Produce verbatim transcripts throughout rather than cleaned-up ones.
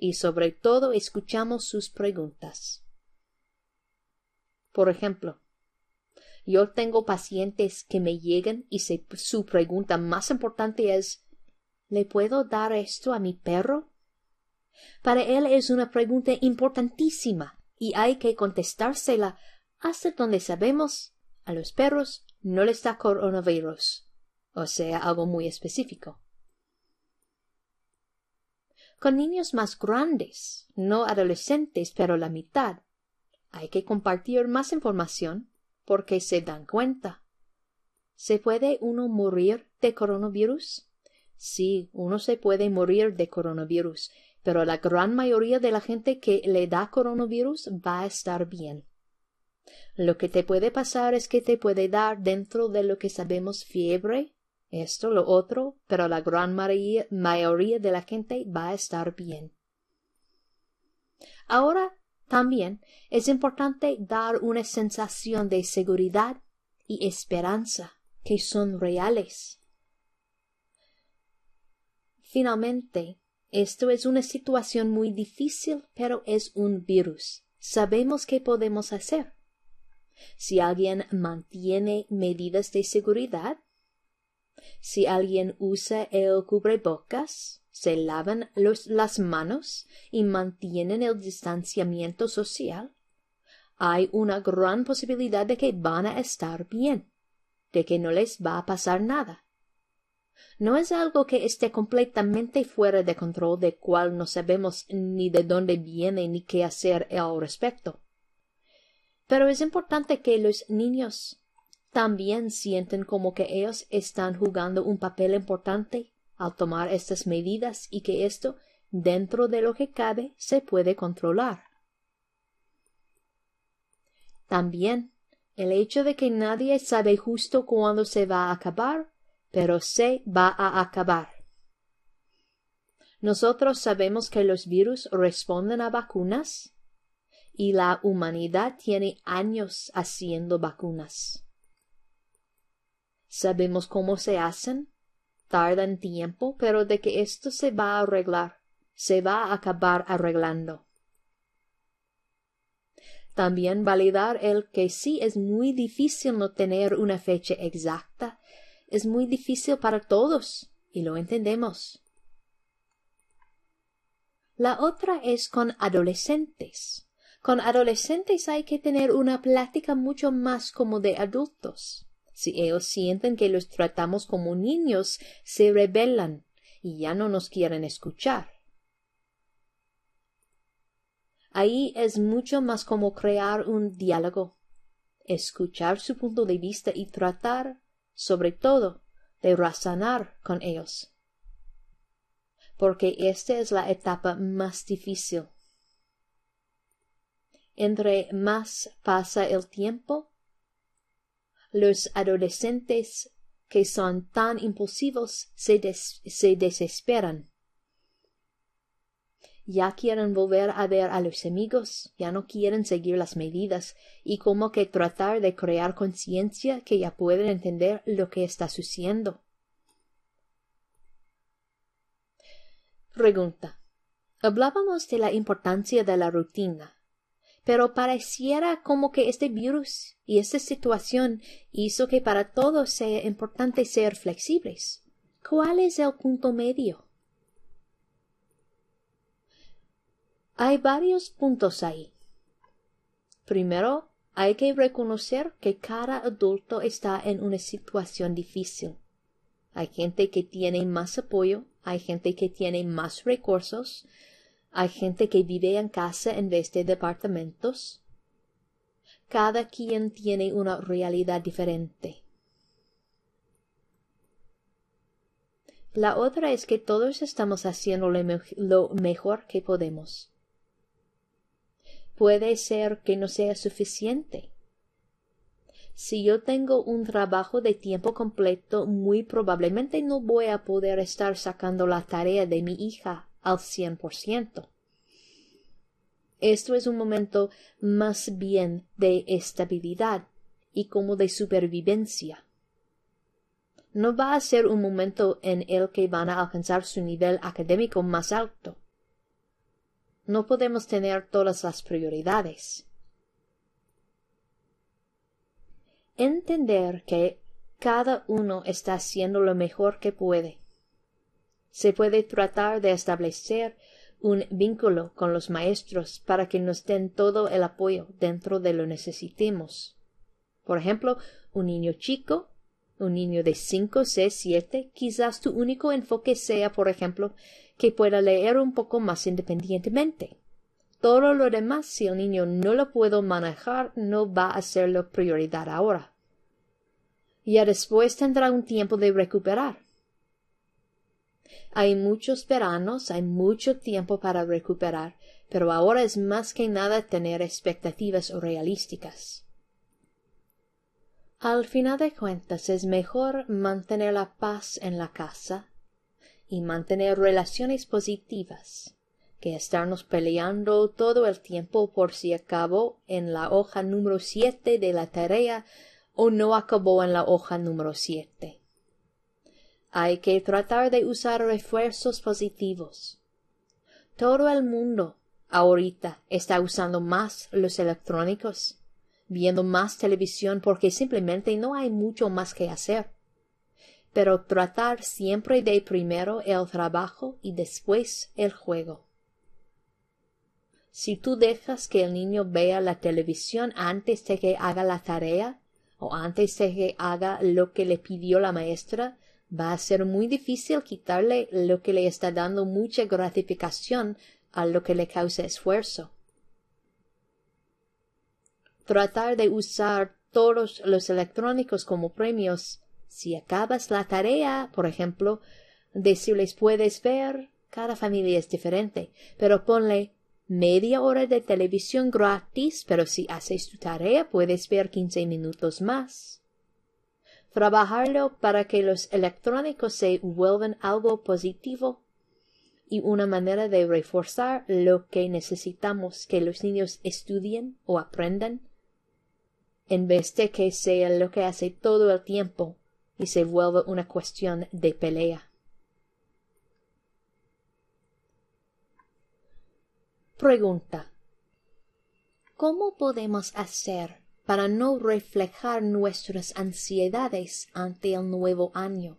y sobre todo escuchamos sus preguntas. Por ejemplo, yo tengo pacientes que me llegan y se, su pregunta más importante es, ¿le puedo dar esto a mi perro? Para él es una pregunta importantísima y hay que contestársela hasta donde sabemos a los perros no les da coronavirus, o sea, algo muy específico. Con niños más grandes, no adolescentes, pero la mitad, hay que compartir más información porque se dan cuenta. ¿Se puede uno morir de coronavirus? Sí, uno se puede morir de coronavirus, pero la gran mayoría de la gente que le da coronavirus va a estar bien. Lo que te puede pasar es que te puede dar dentro de lo que sabemos fiebre, esto, lo otro, pero la gran mayoría, mayoría de la gente va a estar bien. Ahora, también es importante dar una sensación de seguridad y esperanza que son reales. Finalmente, esto es una situación muy difícil, pero es un virus. Sabemos qué podemos hacer. Si alguien mantiene medidas de seguridad, si alguien usa el cubrebocas, se lavan los, las manos y mantienen el distanciamiento social, hay una gran posibilidad de que van a estar bien, de que no les va a pasar nada. No es algo que esté completamente fuera de control, de cual no sabemos ni de dónde viene ni qué hacer al respecto. Pero es importante que los niños también sienten como que ellos están jugando un papel importante al tomar estas medidas y que esto, dentro de lo que cabe, se puede controlar. También el hecho de que nadie sabe justo cuándo se va a acabar, pero se va a acabar. Nosotros sabemos que los virus responden a vacunas y la humanidad tiene años haciendo vacunas. Sabemos cómo se hacen, tardan tiempo, pero de que esto se va a arreglar, se va a acabar arreglando. También validar el que sí es muy difícil no tener una fecha exacta, es muy difícil para todos, y lo entendemos. La otra es con adolescentes. Con adolescentes hay que tener una plática mucho más como de adultos. Si ellos sienten que los tratamos como niños, se rebelan y ya no nos quieren escuchar. Ahí es mucho más como crear un diálogo, escuchar su punto de vista y tratar, sobre todo, de razonar con ellos. Porque esta es la etapa más difícil. Entre más pasa el tiempo, los adolescentes que son tan impulsivos se, des se desesperan. Ya quieren volver a ver a los amigos, ya no quieren seguir las medidas y como que tratar de crear conciencia que ya pueden entender lo que está sucediendo. Pregunta. Hablábamos de la importancia de la rutina, pero pareciera como que este virus y esta situación hizo que para todos sea importante ser flexibles. ¿Cuál es el punto medio? Hay varios puntos ahí. Primero, hay que reconocer que cada adulto está en una situación difícil. Hay gente que tiene más apoyo, hay gente que tiene más recursos, hay gente que vive en casa en vez de departamentos. Cada quien tiene una realidad diferente. La otra es que todos estamos haciendo lo, me lo mejor que podemos. Puede ser que no sea suficiente. Si yo tengo un trabajo de tiempo completo, muy probablemente no voy a poder estar sacando la tarea de mi hija al cien por ciento. Esto es un momento más bien de estabilidad y como de supervivencia. No va a ser un momento en el que van a alcanzar su nivel académico más alto. No podemos tener todas las prioridades. Entender que cada uno está haciendo lo mejor que puede. Se puede tratar de establecer un vínculo con los maestros para que nos den todo el apoyo dentro de lo necesitemos. Por ejemplo, un niño chico, un niño de cinco, seis, siete, quizás tu único enfoque sea, por ejemplo, que pueda leer un poco más independientemente. Todo lo demás, si el niño no lo puede manejar, no va a ser la prioridad ahora. Ya después tendrá un tiempo de recuperar. Hay muchos veranos, hay mucho tiempo para recuperar, pero ahora es más que nada tener expectativas realísticas. Al final de cuentas es mejor mantener la paz en la casa y mantener relaciones positivas que estarnos peleando todo el tiempo por si acabó en la hoja número siete de la tarea o no acabó en la hoja número siete. Hay que tratar de usar refuerzos positivos. Todo el mundo ahorita está usando más los electrónicos, viendo más televisión porque simplemente no hay mucho más que hacer. Pero tratar siempre de primero el trabajo y después el juego. Si tú dejas que el niño vea la televisión antes de que haga la tarea o antes de que haga lo que le pidió la maestra, va a ser muy difícil quitarle lo que le está dando mucha gratificación a lo que le causa esfuerzo. Tratar de usar todos los electrónicos como premios. Si acabas la tarea, por ejemplo, decirles puedes ver, cada familia es diferente, pero ponle media hora de televisión gratis, pero si haces tu tarea puedes ver quince minutos más. Trabajarlo para que los electrónicos se vuelvan algo positivo y una manera de reforzar lo que necesitamos que los niños estudien o aprendan, en vez de que sea lo que hace todo el tiempo y se vuelva una cuestión de pelea. Pregunta: ¿cómo podemos hacer para no reflejar nuestras ansiedades ante el nuevo año?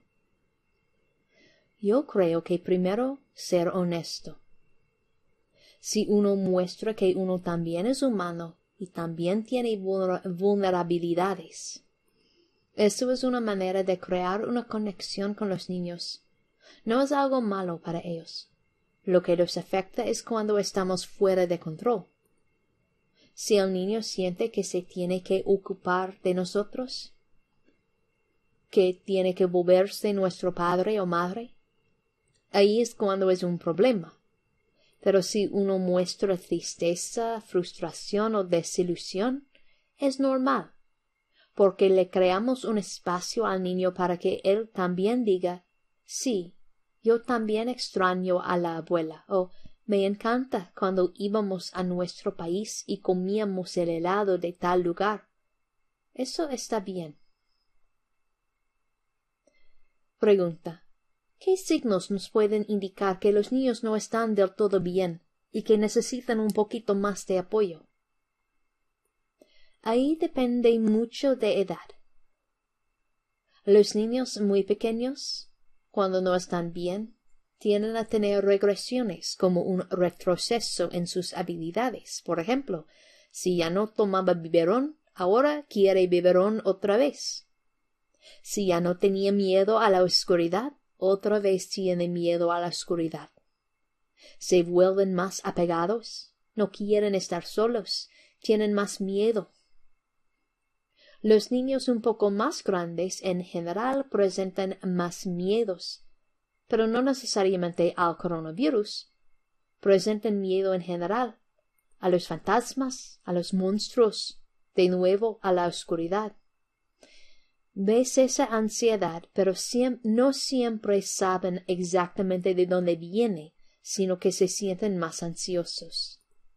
Yo creo que primero ser honesto. Si uno muestra que uno también es humano y también tiene vulnerabilidades, eso es una manera de crear una conexión con los niños. No es algo malo para ellos. Lo que los afecta es cuando estamos fuera de control. Si el niño siente que se tiene que ocupar de nosotros, que tiene que volverse nuestro padre o madre, ahí es cuando es un problema. Pero si uno muestra tristeza, frustración o desilusión, es normal, porque le creamos un espacio al niño para que él también diga, sí, yo también extraño a la abuela, o me encanta cuando íbamos a nuestro país y comíamos el helado de tal lugar. Eso está bien. Pregunta: ¿qué signos nos pueden indicar que los niños no están del todo bien y que necesitan un poquito más de apoyo? Ahí depende mucho de edad. Los niños muy pequeños, cuando no están bien, tienden a tener regresiones como un retroceso en sus habilidades. Por ejemplo, si ya no tomaba biberón, ahora quiere biberón otra vez. Si ya no tenía miedo a la oscuridad, otra vez tiene miedo a la oscuridad. Se vuelven más apegados, no quieren estar solos, tienen más miedo. Los niños un poco más grandes en general presentan más miedos, pero no necesariamente al coronavirus. Presentan miedo en general, a los fantasmas, a los monstruos, de nuevo a la oscuridad. Ves esa ansiedad, pero siem- no siempre saben exactamente de dónde viene, sino que se sienten más ansiosos.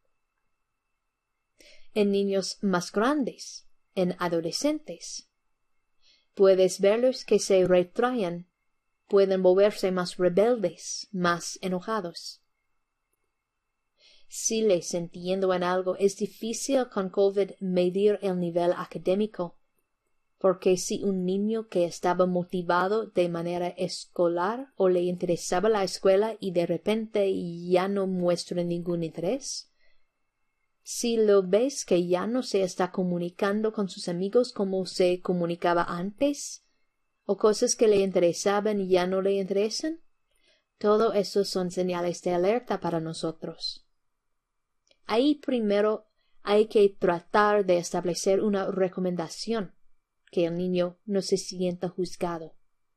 En niños más grandes, en adolescentes, puedes verlos que se retraen, pueden volverse más rebeldes, más enojados. Si les entiendo en algo, es difícil con COVID medir el nivel académico, porque si un niño que estaba motivado de manera escolar o le interesaba la escuela y de repente ya no muestra ningún interés, si lo ves que ya no se está comunicando con sus amigos como se comunicaba antes, o cosas que le interesaban ya no le interesan, todo eso son señales de alerta para nosotros. Ahí primero hay que tratar de establecer una recomendación, que el niño no se sienta juzgado.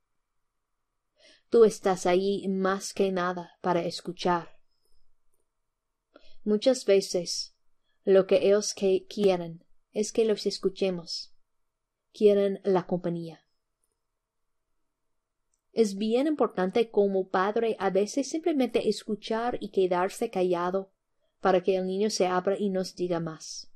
Tú estás ahí más que nada para escuchar. Muchas veces, lo que ellos que quieren es que los escuchemos. Quieren la compañía. Es bien importante como padre a veces simplemente escuchar y quedarse callado para que el niño se abra y nos diga más.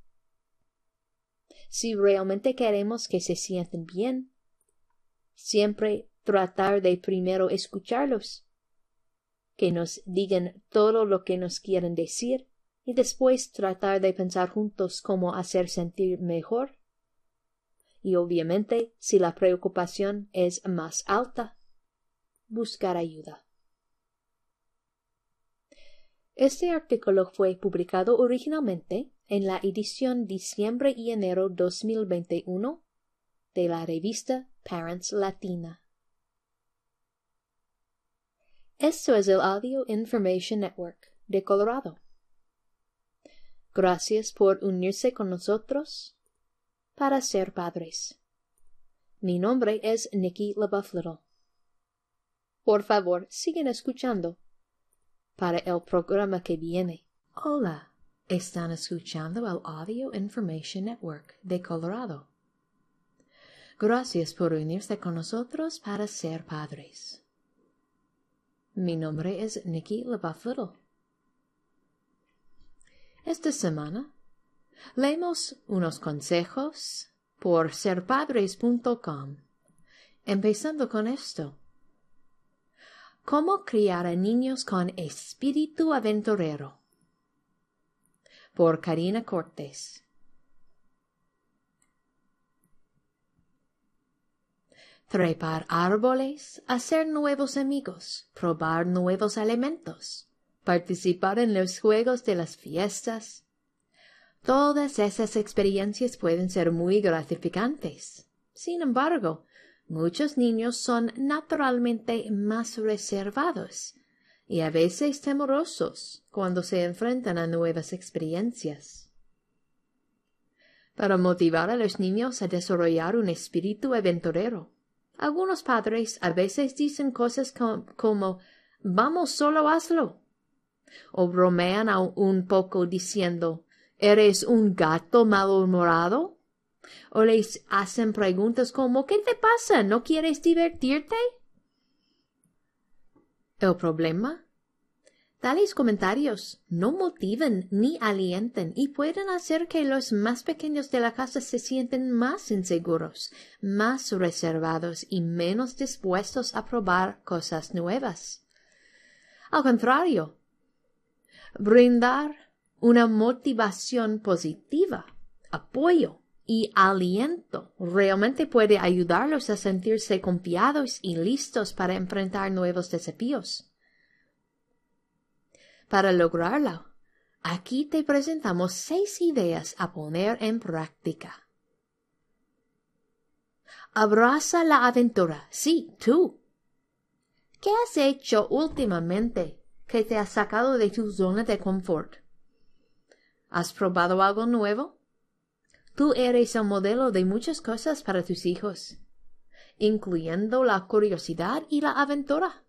Si realmente queremos que se sientan bien, siempre tratar de primero escucharlos, que nos digan todo lo que nos quieren decir y después tratar de pensar juntos cómo hacer sentir mejor. Y obviamente, si la preocupación es más alta, buscar ayuda. Este artículo fue publicado originalmente en la edición diciembre y enero dos mil veintiuno de la revista Parents Latina. Esto es el Audio Information Network de Colorado. Gracias por unirse con nosotros para ser padres. Mi nombre es Nikki LaBeouf Little. Por favor, sigan escuchando para el programa que viene. Hola, están escuchando el Audio Information Network de Colorado. Gracias por unirse con nosotros para ser padres. Mi nombre es Nikki LaBeouf Little. Esta semana leemos unos consejos por ser padres punto com. Empezando con esto. ¿Cómo criar a niños con espíritu aventurero? Por Karina Cortés. Trepar árboles, hacer nuevos amigos, probar nuevos alimentos, participar en los juegos de las fiestas. Todas esas experiencias pueden ser muy gratificantes. Sin embargo, muchos niños son naturalmente más reservados y a veces temerosos cuando se enfrentan a nuevas experiencias. Para motivar a los niños a desarrollar un espíritu aventurero, algunos padres a veces dicen cosas com- como «Vamos, solo hazlo», o bromean a un poco diciendo «¿Eres un gato malhumorado?», o les hacen preguntas como «¿Qué te pasa? ¿No quieres divertirte?». ¿El problema? Tales comentarios no motivan ni alientan y pueden hacer que los más pequeños de la casa se sienten más inseguros, más reservados y menos dispuestos a probar cosas nuevas. Al contrario, brindar una motivación positiva, apoyo y aliento realmente puede ayudarlos a sentirse confiados y listos para enfrentar nuevos desafíos. Para lograrlo, aquí te presentamos seis ideas a poner en práctica. Abraza la aventura. Sí, tú. ¿Qué has hecho últimamente que te ha sacado de tu zona de confort? ¿Has probado algo nuevo? Tú eres el modelo de muchas cosas para tus hijos, incluyendo la curiosidad y la aventura.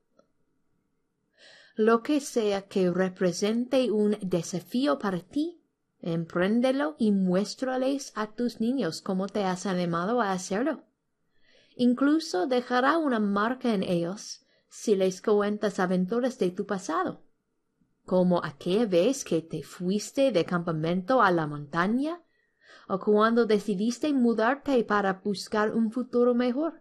Lo que sea que represente un desafío para ti, empréndelo y muéstrales a tus niños cómo te has animado a hacerlo. Incluso dejará una marca en ellos si les cuentas aventuras de tu pasado, como aquella vez que te fuiste de campamento a la montaña o cuando decidiste mudarte para buscar un futuro mejor.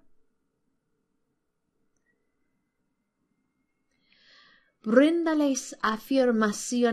Bríndales afirmación